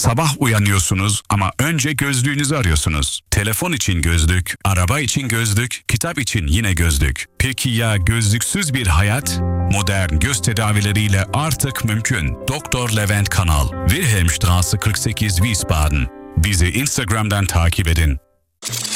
Sabah uyanıyorsunuz ama önce gözlüğünüzü arıyorsunuz. Telefon için gözlük, araba için gözlük, kitap için yine gözlük. Peki ya gözlüksüz bir hayat? Modern göz tedavileriyle artık mümkün. Doktor Levent Kanal, Wilhelmstraße 48 Wiesbaden. Bizi Instagram'dan takip edin.